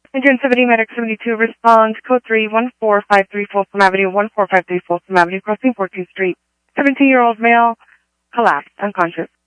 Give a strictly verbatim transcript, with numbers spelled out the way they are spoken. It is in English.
Engine seventy, Medic seventy-two, respond, code three, one four five three Folsom Avenue, one four five three Folsom Avenue, crossing fourteenth Street. seventeen-year-old male, collapsed, unconscious.